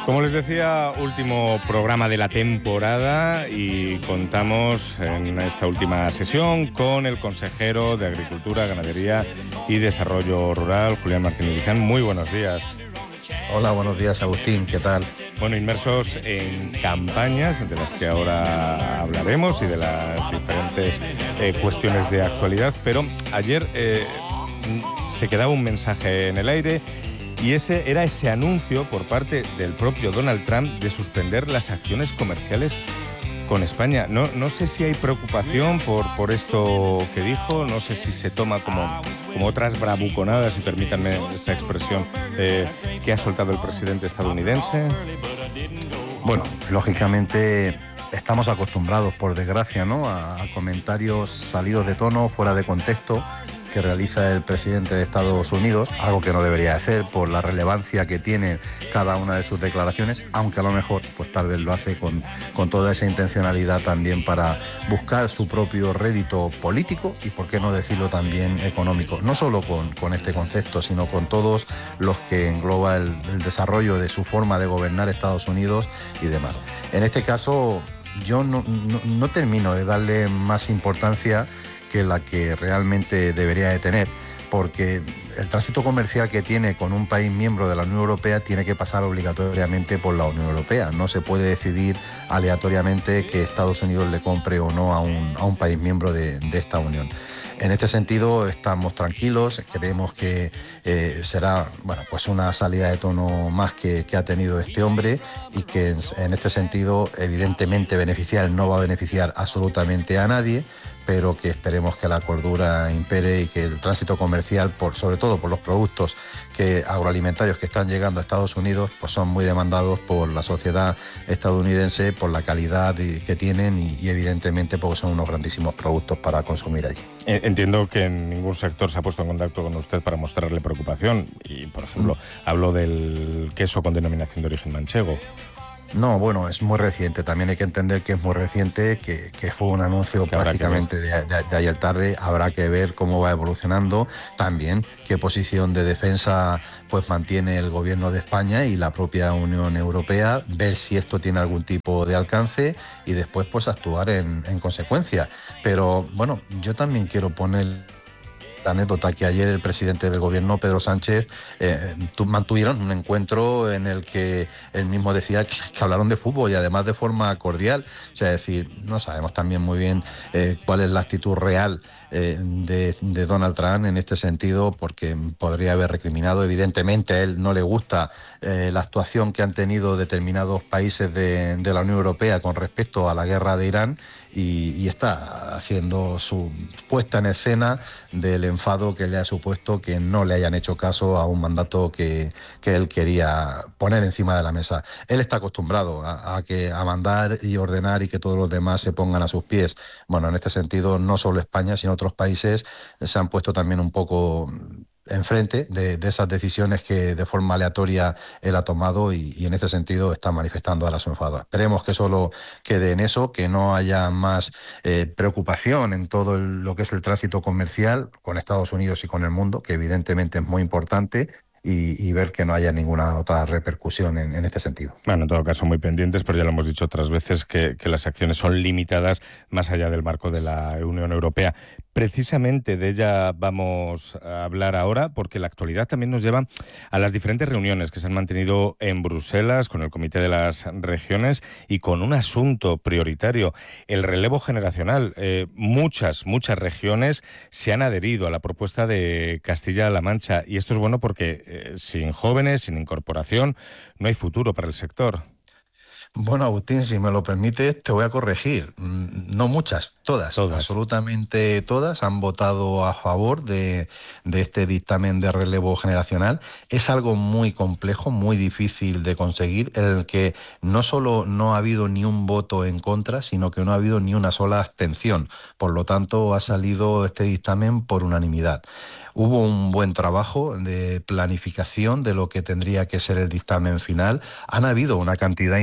Como les decía, último programa de la temporada y contamos en esta última sesión con el consejero de Agricultura, Ganadería y Desarrollo Rural, Julián Martínez Guizán. Muy buenos días. Hola, buenos días, Agustín, ¿qué tal? Bueno, inmersos en campañas de las que ahora hablaremos y de las diferentes cuestiones de actualidad, pero ayer se quedaba un mensaje en el aire. Y ese era ese anuncio por parte del propio Donald Trump de suspender las acciones comerciales con España. No sé si hay preocupación por esto que dijo, no sé si se toma como otras bravuconadas, si permítanme esta expresión, que ha soltado el presidente estadounidense. Bueno, lógicamente estamos acostumbrados, por desgracia, ¿no?, a comentarios salidos de tono, fuera de contexto, que realiza el presidente de Estados Unidos, algo que no debería hacer por la relevancia que tiene cada una de sus declaraciones, aunque a lo mejor pues tal vez lo hace con toda esa intencionalidad también para buscar su propio rédito político y, por qué no decirlo, también económico, no solo con este concepto, sino con todos los que engloba el desarrollo de su forma de gobernar Estados Unidos y demás. En este caso, yo no termino de darle más importancia que la que realmente debería de tener, porque el tránsito comercial que tiene con un país miembro de la Unión Europea tiene que pasar obligatoriamente por la Unión Europea. No se puede decidir aleatoriamente que Estados Unidos le compre o no a un país miembro de esta Unión. En este sentido estamos tranquilos, creemos que será pues una salida de tono más que ha tenido este hombre, y que en este sentido evidentemente no va a beneficiar absolutamente a nadie, pero que esperemos que la cordura impere y que el tránsito comercial, sobre todo por los productos agroalimentarios que están llegando a Estados Unidos, pues son muy demandados por la sociedad estadounidense, por la calidad que tienen y evidentemente porque son unos grandísimos productos para consumir allí. Entiendo que en ningún sector se ha puesto en contacto con usted para mostrarle preocupación y, por ejemplo, hablo del queso con denominación de origen manchego. No, bueno, es muy reciente. También hay que entender que es muy reciente, que fue un anuncio prácticamente de ayer tarde. Habrá que ver cómo va evolucionando. También qué posición de defensa pues mantiene el gobierno de España y la propia Unión Europea. Ver si esto tiene algún tipo de alcance y después pues actuar en consecuencia. Pero bueno, yo también quiero poner la anécdota que ayer el presidente del gobierno, Pedro Sánchez, mantuvieron un encuentro en el que él mismo decía que hablaron de fútbol y además de forma cordial. O sea, es decir, no sabemos también muy bien cuál es la actitud real de Donald Trump en este sentido, porque podría haber recriminado. Evidentemente a él no le gusta la actuación que han tenido determinados países de la Unión Europea con respecto a la guerra de Irán, y está haciendo su puesta en escena del enfado que le ha supuesto que no le hayan hecho caso a un mandato que él quería poner encima de la mesa. Él está acostumbrado a mandar y ordenar y que todos los demás se pongan a sus pies. Bueno, en este sentido, no solo España, sino otros países se han puesto también un poco enfrente de esas decisiones que de forma aleatoria él ha tomado, y en este sentido está manifestando ahora su enfado. Esperemos que solo quede en eso, que no haya más preocupación en todo lo que es el tránsito comercial con Estados Unidos y con el mundo, que evidentemente es muy importante, y ver que no haya ninguna otra repercusión en este sentido. Bueno, en todo caso, muy pendientes, pero ya lo hemos dicho otras veces que las acciones son limitadas más allá del marco de la Unión Europea. Precisamente de ella vamos a hablar ahora, porque la actualidad también nos lleva a las diferentes reuniones que se han mantenido en Bruselas con el Comité de las Regiones y con un asunto prioritario, el relevo generacional. Muchas regiones se han adherido a la propuesta de Castilla-La Mancha, y esto es bueno porque sin jóvenes, sin incorporación, no hay futuro para el sector. Bueno, Agustín, si me lo permites, te voy a corregir. No muchas, todas, absolutamente todas han votado a favor de este dictamen de relevo generacional. Es algo muy complejo, muy difícil de conseguir, en el que no solo no ha habido ni un voto en contra, sino que no ha habido ni una sola abstención. Por lo tanto, ha salido este dictamen por unanimidad. Hubo un buen trabajo de planificación de lo que tendría que ser el dictamen final. Han habido una cantidad importante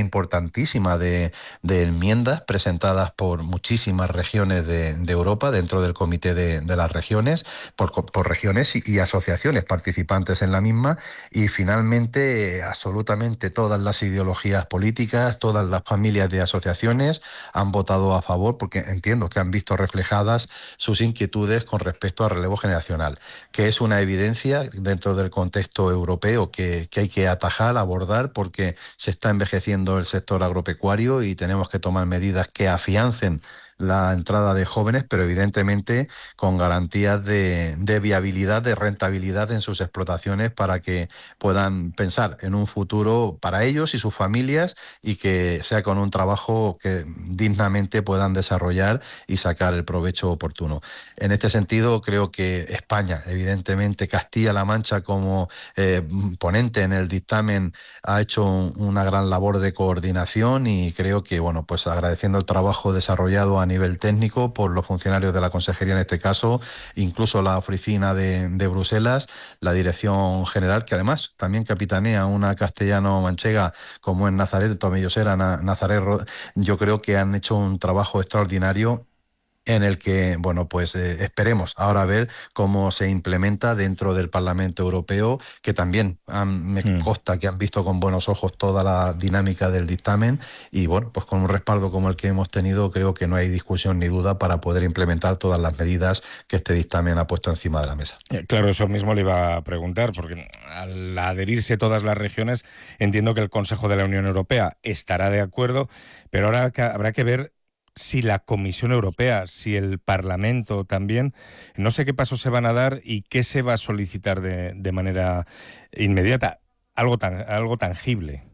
importantísima de enmiendas presentadas por muchísimas regiones de Europa dentro del Comité de las Regiones, por regiones y asociaciones participantes en la misma, y finalmente absolutamente todas las ideologías políticas, todas las familias de asociaciones han votado a favor porque entiendo que han visto reflejadas sus inquietudes con respecto al relevo generacional, que es una evidencia dentro del contexto europeo que hay que atajar, abordar, porque se está envejeciendo el sector agropecuario y tenemos que tomar medidas que afiancen la entrada de jóvenes, pero evidentemente con garantías de viabilidad, de rentabilidad en sus explotaciones para que puedan pensar en un futuro para ellos y sus familias y que sea con un trabajo que dignamente puedan desarrollar y sacar el provecho oportuno. En este sentido, creo que España, evidentemente Castilla-La Mancha como ponente en el dictamen, ha hecho una gran labor de coordinación y creo que, bueno, pues agradeciendo el trabajo desarrollado a nivel técnico por los funcionarios de la Consejería en este caso, incluso la oficina de Bruselas, la Dirección General, que además también capitanea una castellano-manchega como en Nazaret, Tomellosera, Nazaret, yo creo que han hecho un trabajo extraordinario en el que, bueno, pues esperemos ahora ver cómo se implementa dentro del Parlamento Europeo, que también me consta que han visto con buenos ojos toda la dinámica del dictamen y, bueno, pues con un respaldo como el que hemos tenido, creo que no hay discusión ni duda para poder implementar todas las medidas que este dictamen ha puesto encima de la mesa. Claro, eso mismo le iba a preguntar, porque al adherirse todas las regiones, entiendo que el Consejo de la Unión Europea estará de acuerdo, pero ahora habrá que ver si la Comisión Europea, si el Parlamento también, no sé qué pasos se van a dar y qué se va a solicitar de manera inmediata, algo tangible.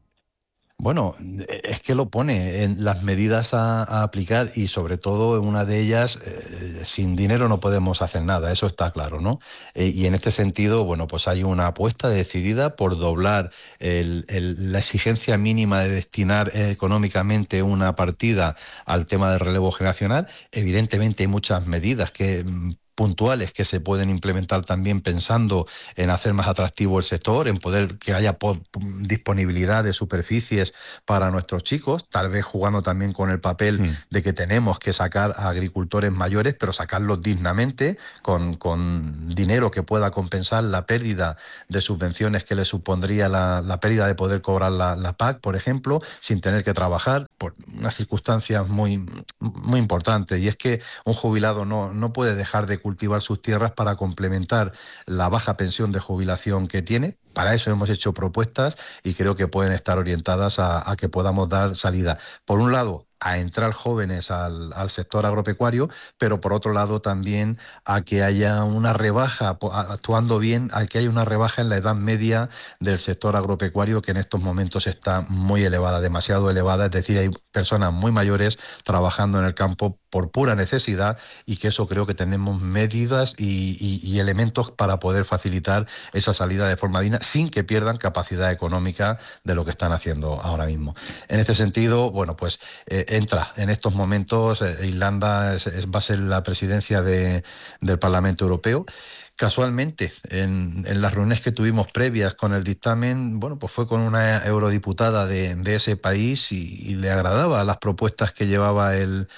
Bueno, es que lo pone en las medidas a aplicar y sobre todo en una de ellas, sin dinero no podemos hacer nada, eso está claro, ¿no? Y en este sentido, bueno, pues hay una apuesta decidida por doblar la exigencia mínima de destinar económicamente una partida al tema del relevo generacional. Evidentemente hay muchas medidas que puntuales que se pueden implementar también pensando en hacer más atractivo el sector, en poder que haya disponibilidad de superficies para nuestros chicos, tal vez jugando también con el papel de que tenemos que sacar a agricultores mayores, pero sacarlos dignamente, con dinero que pueda compensar la pérdida de subvenciones que le supondría la pérdida de poder cobrar la PAC, por ejemplo, sin tener que trabajar, por unas circunstancias muy, muy importantes, y es que un jubilado no puede dejar de cultivar sus tierras para complementar la baja pensión de jubilación que tiene. Para eso hemos hecho propuestas y creo que pueden estar orientadas a que podamos dar salida. Por un lado, a entrar jóvenes al sector agropecuario, pero por otro lado también a que haya una rebaja, actuando bien, a que haya una rebaja en la edad media del sector agropecuario, que en estos momentos está muy elevada, demasiado elevada, es decir, hay personas muy mayores trabajando en el campo por pura necesidad y que eso creo que tenemos medidas y elementos para poder facilitar esa salida de forma digna sin que pierdan capacidad económica de lo que están haciendo ahora mismo. En este sentido, bueno, pues entra en estos momentos, Irlanda va a ser la presidencia del Parlamento Europeo. Casualmente, en las reuniones que tuvimos previas con el dictamen, bueno, pues fue con una eurodiputada de ese país y le agradaba las propuestas que llevaba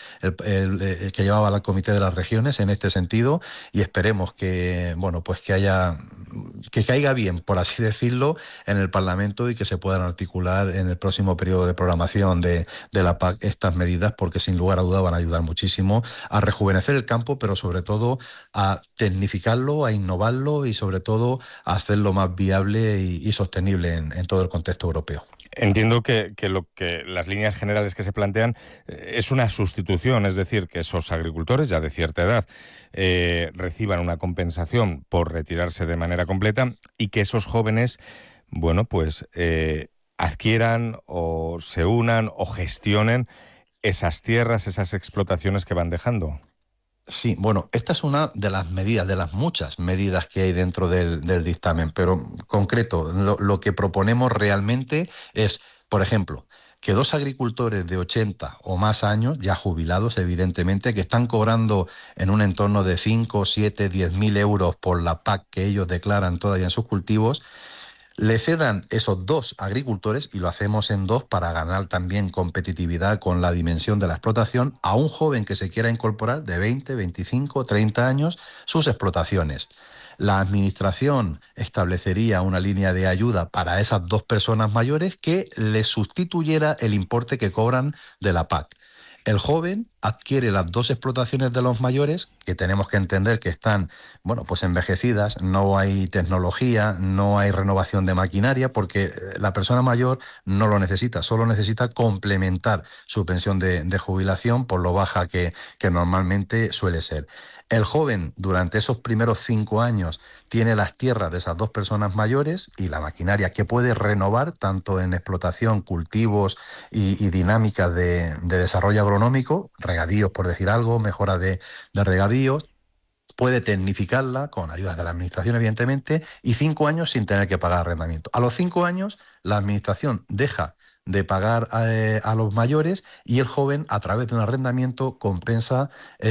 que llevaba el Comité de las Regiones en este sentido, y esperemos que, bueno, pues que caiga bien, por así decirlo, en el Parlamento y que se puedan articular en el próximo periodo de programación de la PAC estas medidas, porque sin lugar a duda van a ayudar muchísimo a rejuvenecer el campo, pero sobre todo a tecnificarlo, a innovarlo y sobre todo a hacerlo más viable y sostenible en todo el contexto europeo. Entiendo que las líneas generales que se plantean es una sustitución, es decir, que esos agricultores ya de cierta edad reciban una compensación por retirarse de manera completa y que esos jóvenes, bueno, pues adquieran o se unan o gestionen esas tierras, esas explotaciones que van dejando. Sí, bueno, esta es una de las medidas, de las muchas medidas que hay dentro del dictamen, pero concreto, lo que proponemos realmente es, por ejemplo, que dos agricultores de 80 o más años, ya jubilados evidentemente, que están cobrando en un entorno de 5, 7, 10.000 euros por la PAC que ellos declaran todavía en sus cultivos, le cedan esos 2 agricultores, y lo hacemos en 2 para ganar también competitividad con la dimensión de la explotación, a un joven que se quiera incorporar de 20, 25, 30 años sus explotaciones. La administración establecería una línea de ayuda para esas 2 personas mayores que le sustituyera el importe que cobran de la PAC. El joven adquiere las 2 explotaciones de los mayores, que tenemos que entender que están, bueno, pues envejecidas, no hay tecnología, no hay renovación de maquinaria, porque la persona mayor no lo necesita, solo necesita complementar su pensión de jubilación por lo baja que normalmente suele ser. El joven, durante esos primeros 5 años, tiene las tierras de esas 2 personas mayores y la maquinaria que puede renovar tanto en explotación, cultivos y dinámicas de desarrollo agronómico, regadíos, por decir algo, mejora de regadíos. Puede tecnificarla con ayudas de la administración, evidentemente, y 5 años sin tener que pagar arrendamiento. A los 5 años, la administración deja de pagar a los mayores, y el joven, a través de un arrendamiento, compensa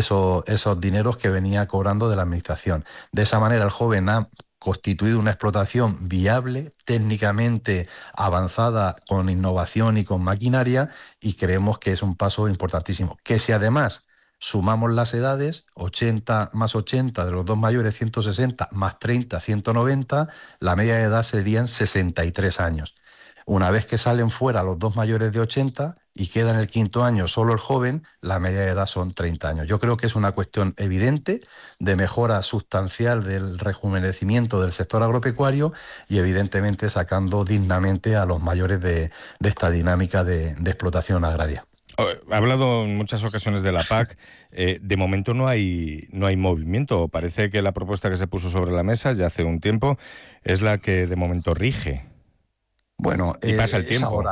esos dineros que venía cobrando de la administración. De esa manera, el joven ha constituido una explotación viable, técnicamente avanzada, con innovación y con maquinaria, y creemos que es un paso importantísimo. Que si además sumamos las edades, 80 más 80 de los 2 mayores, 160, más 30, 190, la media de edad serían 63 años. Una vez que salen fuera los 2 mayores de 80 y queda en el 5.º año solo el joven, la media de edad son 30 años. Yo creo que es una cuestión evidente de mejora sustancial del rejuvenecimiento del sector agropecuario, y evidentemente sacando dignamente a los mayores de esta dinámica de explotación agraria. Ha hablado en muchas ocasiones de la PAC. De momento no hay movimiento. Parece que la propuesta que se puso sobre la mesa ya hace un tiempo es la que de momento rige. Bueno, Y pasa el tiempo.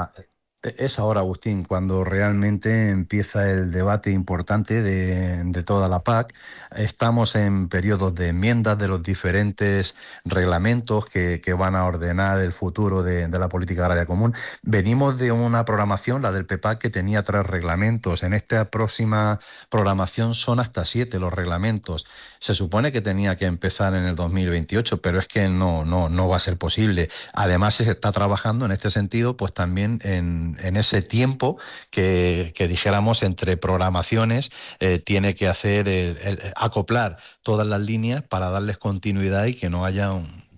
Es ahora, Agustín, cuando realmente empieza el debate importante de toda la PAC. Estamos en periodos de enmiendas de los diferentes reglamentos que van a ordenar el futuro de la política agraria común. Venimos de una programación, la del PEPAC, que tenía 3 reglamentos. En esta próxima programación son hasta 7 los reglamentos. Se supone que tenía que empezar en el 2028, pero es que no va a ser posible. Además, se está trabajando en este sentido, pues también en ese tiempo que dijéramos entre programaciones, tiene que hacer acoplar todas las líneas para darles continuidad y que no haya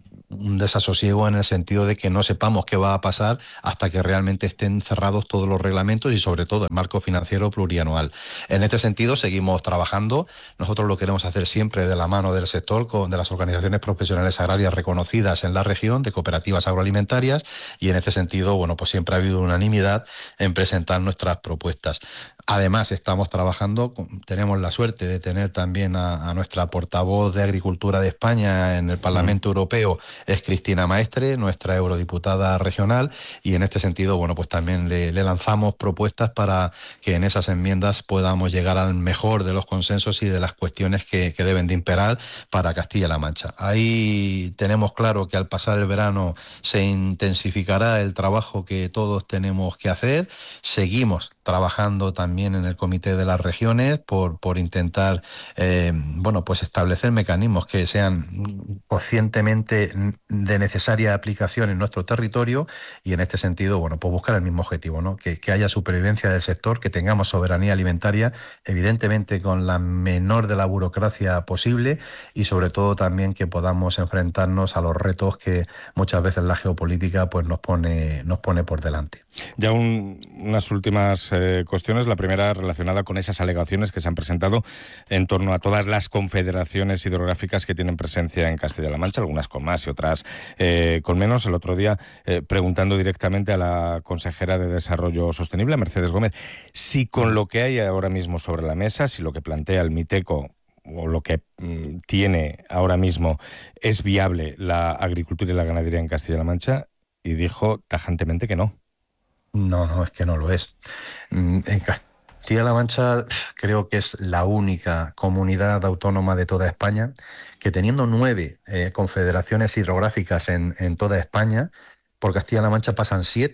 un desasosiego, en el sentido de que no sepamos qué va a pasar hasta que realmente estén cerrados todos los reglamentos y sobre todo el marco financiero plurianual. En este sentido seguimos trabajando. Nosotros lo queremos hacer siempre de la mano del sector, de las organizaciones profesionales agrarias reconocidas en la región, de cooperativas agroalimentarias, y en este sentido, bueno, pues siempre ha habido unanimidad en presentar nuestras propuestas. Además, estamos trabajando, tenemos la suerte de tener también a nuestra portavoz de Agricultura de España en el Parlamento Europeo, es Cristina Maestre, nuestra eurodiputada regional, y en este sentido, bueno, pues también le lanzamos propuestas para que en esas enmiendas podamos llegar al mejor de los consensos y de las cuestiones que deben de imperar para Castilla-La Mancha. Ahí tenemos claro que al pasar el verano se intensificará el trabajo que todos tenemos que hacer. Seguimos trabajando también en el Comité de las Regiones por intentar bueno, pues establecer mecanismos que sean conscientemente de necesaria aplicación en nuestro territorio, y en este sentido, bueno, pues buscar el mismo objetivo, ¿no? Que haya supervivencia del sector, que tengamos soberanía alimentaria, evidentemente con la menor de la burocracia posible, y sobre todo también que podamos enfrentarnos a los retos que muchas veces la geopolítica pues nos pone por delante. Ya unas últimas cuestiones. La primera relacionada con esas alegaciones que se han presentado en torno a todas las confederaciones hidrográficas que tienen presencia en Castilla-La Mancha, algunas con más y otras con menos. El otro día, preguntando directamente a la consejera de Desarrollo Sostenible, Mercedes Gómez, si con lo que hay ahora mismo sobre la mesa, si lo que plantea el MITECO o lo que tiene ahora mismo es viable la agricultura y la ganadería en Castilla-La Mancha, y dijo tajantemente que no. No, es que no lo es. En Castilla-La Mancha creo que es la única comunidad autónoma de toda España que, teniendo 9 confederaciones hidrográficas en toda España, por Castilla-La Mancha pasan 7.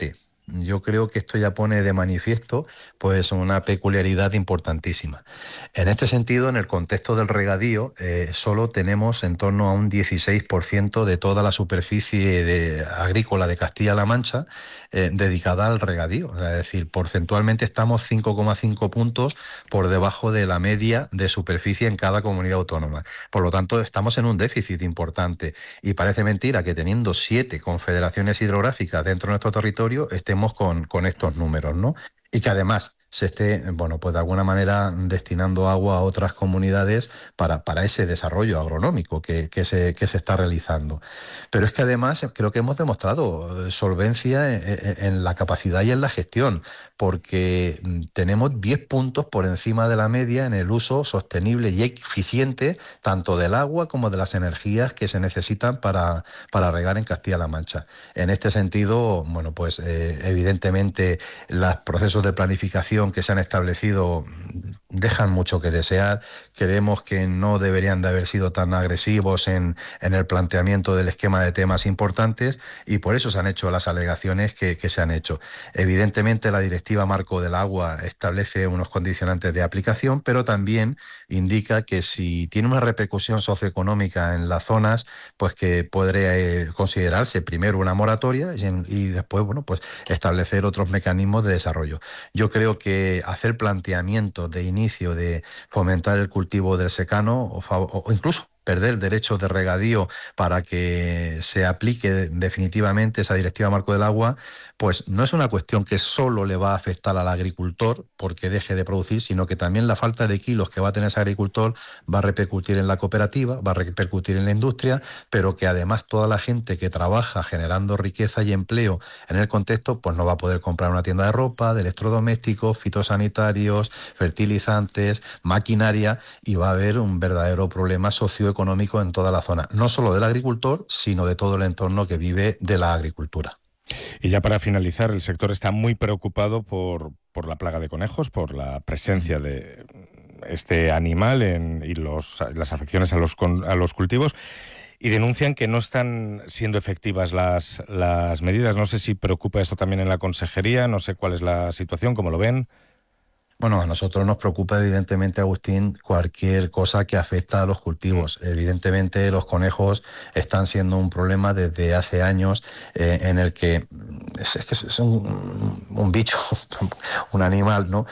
yo creo que esto ya pone de manifiesto pues una peculiaridad importantísima. En este sentido, en el contexto del regadío, solo tenemos en torno a un 16% de toda la superficie agrícola de Castilla-La Mancha dedicada al regadío. O sea, es decir, porcentualmente estamos 5,5 puntos por debajo de la media de superficie en cada comunidad autónoma. Por lo tanto, estamos en un déficit importante y parece mentira que teniendo 7 confederaciones hidrográficas dentro de nuestro territorio estemos con estos números, ¿no? Y que además se esté, bueno, pues de alguna manera destinando agua a otras comunidades para ese desarrollo agronómico que se está realizando. Pero es que además creo que hemos demostrado solvencia en la capacidad y en la gestión, porque tenemos 10 puntos por encima de la media en el uso sostenible y eficiente tanto del agua como de las energías que se necesitan para regar en Castilla-La Mancha. En este sentido, bueno, pues evidentemente los procesos de planificación que se han establecido dejan mucho que desear. Creemos que no deberían de haber sido tan agresivos en el planteamiento del esquema de temas importantes y por eso se han hecho las alegaciones que se han hecho. Evidentemente, la Directiva Marco del Agua establece unos condicionantes de aplicación, pero también indica que si tiene una repercusión socioeconómica en las zonas, pues que podría considerarse primero una moratoria y después, bueno, pues establecer otros mecanismos de desarrollo. Yo creo que hacer planteamientos de inicio de fomentar el cultivo del secano o incluso perder derechos de regadío para que se aplique definitivamente esa Directiva Marco del Agua, pues no es una cuestión que solo le va a afectar al agricultor porque deje de producir, sino que también la falta de kilos que va a tener ese agricultor va a repercutir en la cooperativa, va a repercutir en la industria, pero que además toda la gente que trabaja generando riqueza y empleo en el contexto, pues no va a poder comprar una tienda de ropa, de electrodomésticos, fitosanitarios, fertilizantes, maquinaria, y va a haber un verdadero problema socioeconómico en toda la zona, no solo del agricultor, sino de todo el entorno que vive de la agricultura. Y ya para finalizar, el sector está muy preocupado por la plaga de conejos, por la presencia de este animal y las afecciones a los cultivos, y denuncian que no están siendo efectivas las medidas. No sé si preocupa esto también en la consejería, no sé cuál es la situación, cómo lo ven. Bueno, a nosotros nos preocupa evidentemente, Agustín, cualquier cosa que afecta a los cultivos. Evidentemente los conejos están siendo un problema desde hace años en el que es un bicho, un animal, ¿no?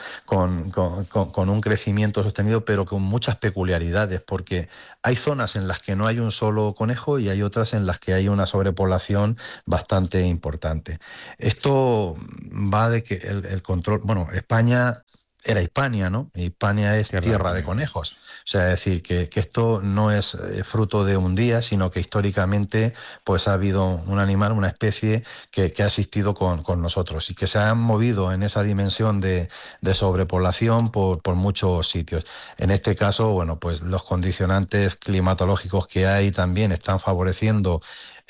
Con un crecimiento sostenido, pero con muchas peculiaridades, porque hay zonas en las que no hay un solo conejo y hay otras en las que hay una sobrepoblación bastante importante. Esto va de que el control, bueno, España era Hispania, ¿no? Hispania es tierra de conejos. O sea, es decir, que esto no es fruto de un día, sino que históricamente pues ha habido un animal, una especie que ha existido con nosotros y que se ha movido en esa dimensión de sobrepoblación por muchos sitios. En este caso, bueno, pues los condicionantes climatológicos que hay también están favoreciendo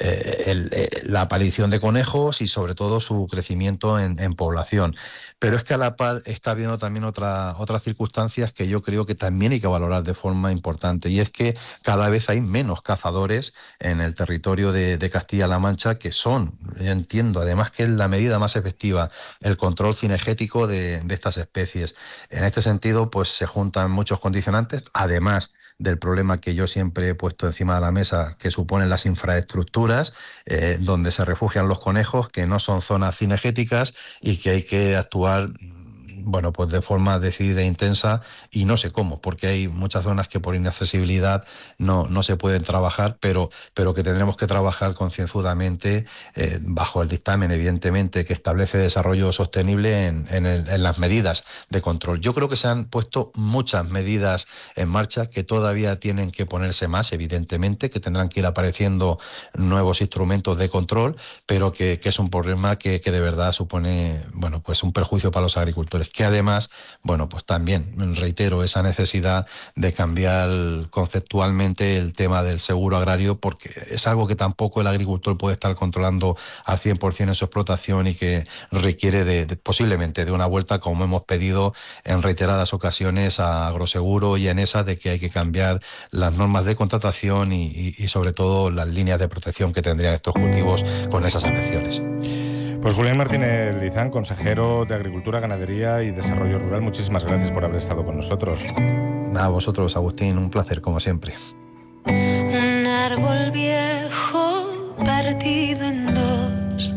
la aparición de conejos y sobre todo su crecimiento en población. Pero es que a la par está habiendo también otras circunstancias que yo creo que también hay que valorar de forma importante, y es que cada vez hay menos cazadores en el territorio de Castilla-La Mancha, que son, yo entiendo, además que es la medida más efectiva, el control cinegético de estas especies. En este sentido, pues se juntan muchos condicionantes, además del problema que yo siempre he puesto encima de la mesa, que suponen las infraestructuras, donde se refugian los conejos, que no son zonas cinegéticas y que hay que actuar, bueno, pues de forma decidida e intensa, y no sé cómo, porque hay muchas zonas que por inaccesibilidad no se pueden trabajar, pero que tendremos que trabajar concienzudamente bajo el dictamen, evidentemente, que establece desarrollo sostenible en las medidas de control. Yo creo que se han puesto muchas medidas en marcha que todavía tienen que ponerse más, evidentemente, que tendrán que ir apareciendo nuevos instrumentos de control, pero que es un problema que de verdad supone, bueno, pues un perjuicio para los agricultores, que además, bueno, pues también reitero esa necesidad de cambiar conceptualmente el tema del seguro agrario, porque es algo que tampoco el agricultor puede estar controlando al 100% en su explotación y que requiere posiblemente de una vuelta, como hemos pedido en reiteradas ocasiones a Agroseguro y a ENESA, de que hay que cambiar las normas de contratación y sobre todo las líneas de protección que tendrían estos cultivos con esas afecciones. Pues Pues Julián Martínez Lizán, consejero de Agricultura, Ganadería y Desarrollo Rural, muchísimas gracias por haber estado con nosotros. A vosotros, Agustín, un placer como siempre. Un árbol viejo partido en dos,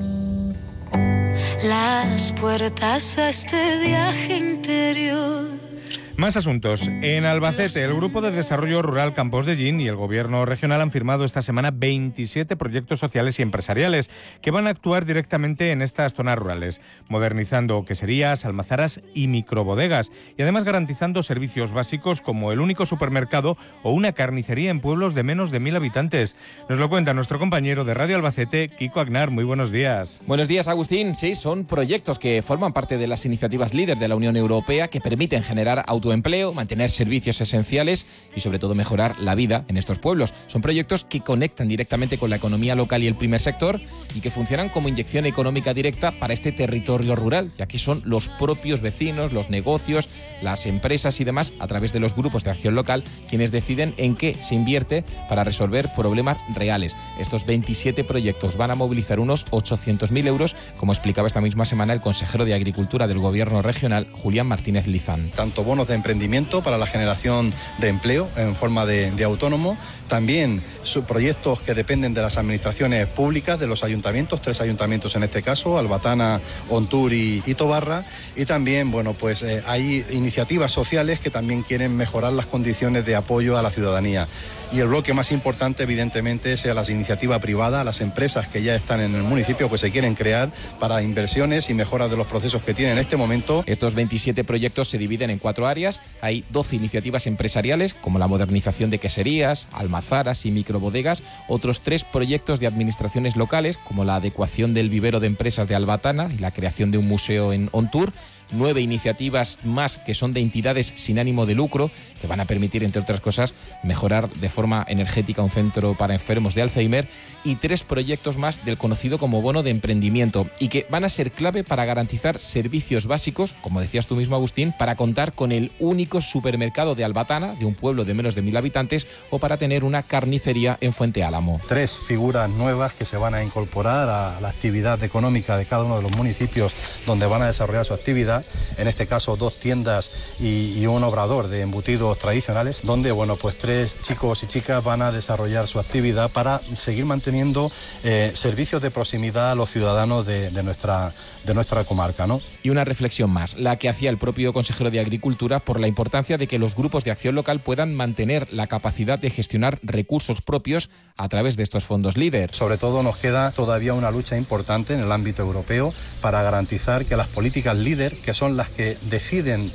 las puertas a este viaje interior. Más asuntos. En Albacete, el Grupo de Desarrollo Rural Campos de Gin y el Gobierno regional han firmado esta semana 27 proyectos sociales y empresariales que van a actuar directamente en estas zonas rurales, modernizando queserías, almazaras y microbodegas, y además garantizando servicios básicos como el único supermercado o una carnicería en pueblos de menos de 1.000 habitantes. Nos lo cuenta nuestro compañero de Radio Albacete, Kiko Agnar. Muy buenos días. Buenos días, Agustín. Sí, son proyectos que forman parte de las iniciativas líder de la Unión Europea que permiten generar autoempleo, mantener servicios esenciales y sobre todo mejorar la vida en estos pueblos. Son proyectos que conectan directamente con la economía local y el primer sector y que funcionan como inyección económica directa para este territorio rural, ya que son los propios vecinos, los negocios, las empresas y demás, a través de los grupos de acción local, quienes deciden en qué se invierte para resolver problemas reales. Estos 27 proyectos van a movilizar unos 800.000 euros, como explicaba esta misma semana el consejero de Agricultura del Gobierno regional, Julián Martínez Lizán. Tanto bonos de emprendimiento para la generación de empleo en forma de autónomo, también proyectos que dependen de las administraciones públicas, de los ayuntamientos, 3 ayuntamientos en este caso, Albatana, Ontur y Tobarra, y también hay iniciativas sociales que también quieren mejorar las condiciones de apoyo a la ciudadanía. Y el bloque más importante, evidentemente, es a las iniciativas privadas, a las empresas que ya están en el municipio, que se quieren crear para inversiones y mejoras de los procesos que tienen en este momento. Estos 27 proyectos se dividen en 4 áreas. Hay 12 iniciativas empresariales, como la modernización de queserías, almazaras y microbodegas. Otros 3 proyectos de administraciones locales, como la adecuación del vivero de empresas de Albatana y la creación de un museo en Ontur. 9 iniciativas más que son de entidades sin ánimo de lucro, que van a permitir, entre otras cosas, mejorar de forma energética un centro para enfermos de Alzheimer, y 3 proyectos más del conocido como bono de emprendimiento, y que van a ser clave para garantizar servicios básicos, como decías tú mismo, Agustín, para contar con el único supermercado de Albatana, de un pueblo de menos de 1.000 habitantes, o para tener una carnicería en Fuente Álamo. 3 figuras nuevas que se van a incorporar a la actividad económica de cada uno de los municipios donde van a desarrollar su actividad. En este caso 2 tiendas y un obrador de embutidos tradicionales, donde 3 chicos y chicas van a desarrollar su actividad para seguir manteniendo servicios de proximidad a los ciudadanos de nuestra comarca, ¿no? Y una reflexión más, la que hacía el propio consejero de Agricultura, por la importancia de que los grupos de acción local puedan mantener la capacidad de gestionar recursos propios a través de estos fondos líder. Sobre todo nos queda todavía una lucha importante en el ámbito europeo para garantizar que las políticas líder, que son las que deciden